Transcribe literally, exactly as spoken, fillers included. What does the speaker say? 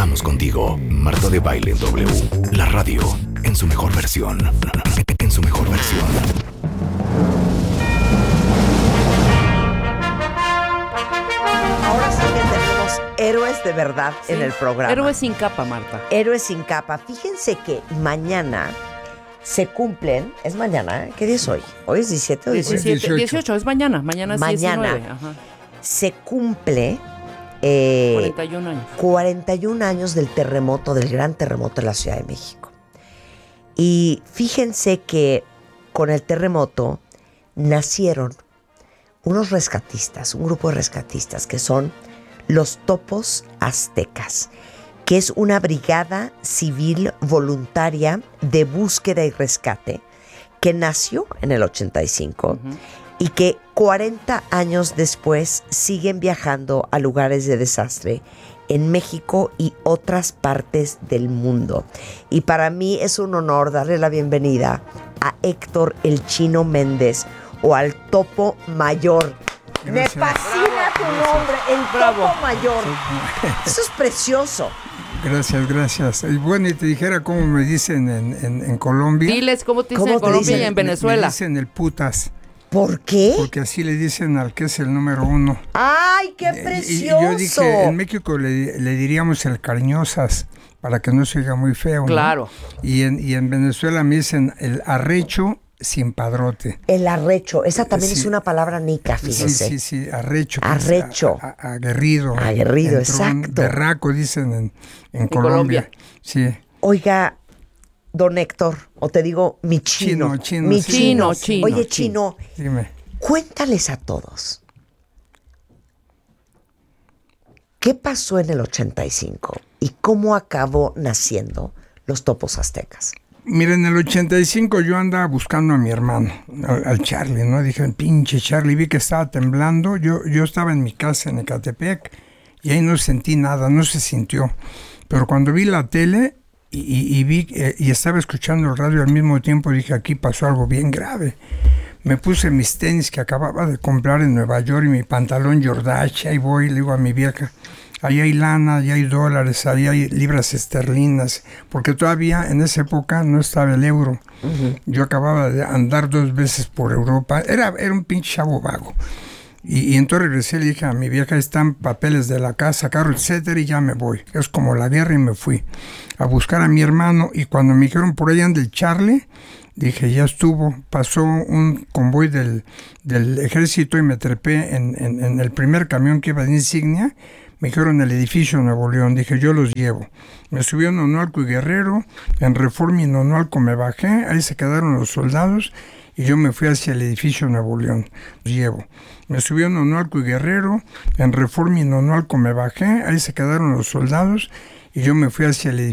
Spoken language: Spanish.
Estamos contigo. Marta de Baile en W. La radio en su mejor versión. En su mejor versión. Ahora sí que tenemos héroes de verdad Sí. en el programa. Héroes sin capa, Marta. Héroes sin capa. Fíjense que mañana se cumplen. ¿Es mañana? ¿Qué día es hoy? ¿Hoy es diecisiete o dieciocho? diecisiete, dieciocho, es mañana. Mañana es Mañana. diecinueve. Ajá. Se cumple eh, cuarenta y un años. cuarenta y un años del terremoto, del gran terremoto de la Ciudad de México. Y fíjense que con el terremoto nacieron unos rescatistas, un grupo de rescatistas que son los Topos Aztecas, que es una brigada civil voluntaria de búsqueda y rescate que nació en el ochenta y cinco Ujú. y que cuarenta años después siguen viajando a lugares de desastre en México y otras partes del mundo. Y para mí es un honor darle la bienvenida a Héctor el Chino Méndez o al Topo Mayor. Gracias. Me fascina tu nombre, el Bravo. Topo Mayor. Eso es precioso. Gracias, gracias. Y bueno, y te dijera cómo me dicen en, en, en Colombia. Diles cómo te dicen ¿Cómo en te Colombia dicen? y en Me- Venezuela. Me dicen el putas, ¿Por qué? porque así le dicen al que es el número uno. ¡Ay, qué Y- y- precioso! Y yo dije, en México le, le diríamos el cariñosas, para que no se oiga muy feo, ¿no? Claro. Y en, y en Venezuela me dicen el arrecho sin padrote. El arrecho, esa también Sí. es una palabra nica, Sí, fíjese. sí, sí, arrecho. que es Arrecho. a- a- aguerrido. Aguerrido, entrón, exacto. Berraco, dicen en, en Colombia. Colombia. Sí. Oiga, don Héctor, o te digo mi chino. Chino, chino, Mi sí. Chino, chino, Oye, chino. chino, Dime. cuéntales a todos. ¿Qué pasó en el ochenta y cinco y cómo acabó naciendo los Topos Aztecas? Mira, en el ochenta y cinco yo andaba buscando a mi hermano, al, al Charlie, ¿no? Dije, pinche Charlie, vi que estaba temblando. Yo, yo estaba en mi casa en Ecatepec y ahí no sentí nada, no se sintió. Pero cuando vi la tele y, y- y vi eh, y estaba escuchando el radio al mismo tiempo, dije, aquí pasó algo bien grave. Me puse mis tenis que acababa de comprar en Nueva York y mi pantalón Jordache, ahí voy, le digo a mi vieja, ahí hay lana, ahí hay dólares, ahí hay libras esterlinas, porque todavía en esa época no estaba el euro. Yo acababa de andar dos veces por Europa, era, era un pinche chavo vago. Y, y entonces regresé y le dije a mi vieja, están papeles de la casa, carro, etcétera, y ya me voy. Es como la guerra y me fui a buscar a mi hermano. Y cuando me dijeron por ahí anda el Charlie, dije, ya estuvo. Pasó un convoy del, del ejército y me trepé en, en, en el primer camión que iba de insignia. Me dijeron el edificio Nuevo León. Dije, yo los llevo. Me subí en Nonualco y Guerrero, en Reforma y Nonualco me bajé, ahí se quedaron los soldados y yo me fui hacia el edificio Nuevo León. Los llevo. Me subí en Nonualco y Guerrero, en Reforma y Nonualco me bajé, ahí se quedaron los soldados y yo me fui hacia el edificio.